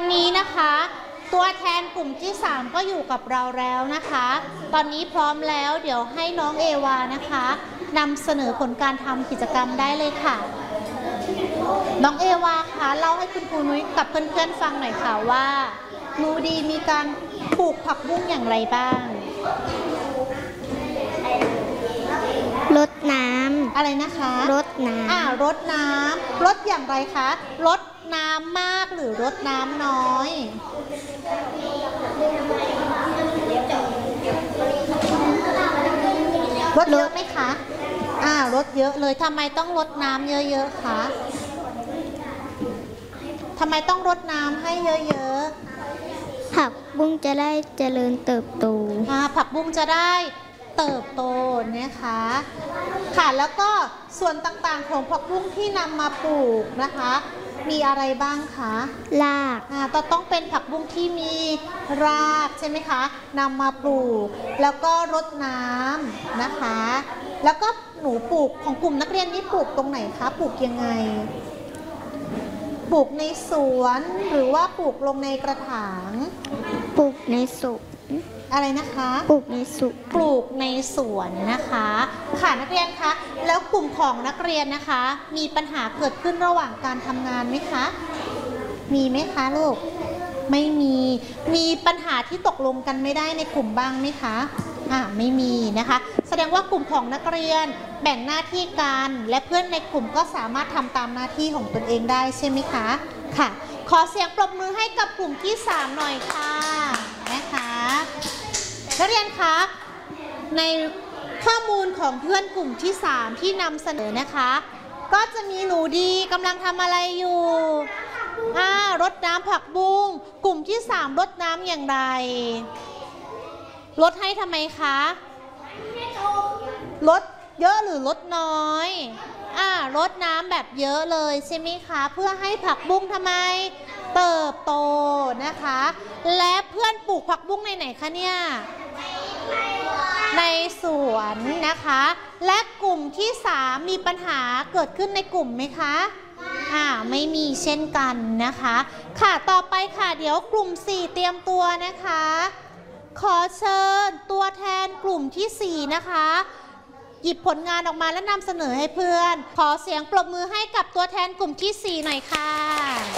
นี้นะคะตัวแทนกลุ่มที่3ก็อยู่กับเราแล้วนะคะตอนนี้พร้อมแล้วเดี๋ยวให้น้องเอวานะคะนำเสนอผลการทำกิจกรรมได้เลยค่ะน้องเอวาคะเล่าให้คุณครูนุ้ยกับเพื่อนๆฟังหน่อยค่ะว่าหนูดีมีการปลูกผักบุ้งอย่างไรบ้างรดน้ำอะไรนะคะรดน้ำรดน้ำรดอย่างไรคะรดน้ำมากหรือรดน้ำน้อยรดเยอะไหมคะรดเยอะเลยทำไมต้องรดน้ำเยอะๆคะทำไมต้องรดน้ำให้เยอะๆผักบุ้งจะได้เจริญเติบโตผักบุ้งจะได้เติบโตนะคะค่ะแล้วก็ส่วนต่างๆของผักบุ้งที่นำมาปลูกนะคะมีอะไรบ้างคะรากต้องเป็นผักบุ้งที่มีรากใช่ไหมคะนำมาปลูกแล้วก็รดน้ำนะคะแล้วก็หนูปลูกของกลุ่มนักเรียนนี้ปลูกตรงไหนคะปลูกยังไงปลูกในสวนหรือว่าปลูกลงในกระถางปลูกในสวนอะไรนะคะปลูกในสวนปลูกในสวนนะคะค่ะนักเรียนคะแล้วกลุ่มของนักเรียนนะคะมีปัญหาเกิดขึ้นระหว่างการทำงานไหมคะมีไหมคะลูกไม่มีปัญหาที่ตกลงกันไม่ได้ในกลุ่มบ้างไหมคะไม่มีนะคะแสดงว่ากลุ่มของนักเรียนแบ่งหน้าที่กันและเพื่อนในกลุ่มก็สามารถทำตามหน้าที่ของตนเองได้ใช่ไหมคะค่ะขอเสียงปรบมือให้กับกลุ่มที่3หน่อยค่ะนะคะนักเรียนคะในข้อมูลของเพื่อนกลุ่มที่3ที่นำเสนอนะคะก็จะมีหนูดีกำลังทำอะไรอยู่รดน้ำผักบุ้งกลุ่มที่3รดน้ำอย่างไรลดให้ทำไมคะลดเยอะหรือลดน้อยลดน้ำแบบเยอะเลยใช่ไหมคะเพื่อให้ผักบุ้งทำไมเติบโตนะคะและเพื่อนปลูกผักบุ้งในไหนคะเนี่ยในสวนนะคะและกลุ่มที่3มีปัญหาเกิดขึ้นในกลุ่มไหมคะไม่มีเช่นกันนะคะค่ะต่อไปค่ะเดี๋ยวกลุ่ม4เตรียมตัวนะคะขอเชิญตัวแทนกลุ่มที่4นะคะหยิบผลงานออกมาและนำเสนอให้เพื่อนขอเสียงปรบมือให้กับตัวแทนกลุ่มที่4หน่อยค่ะ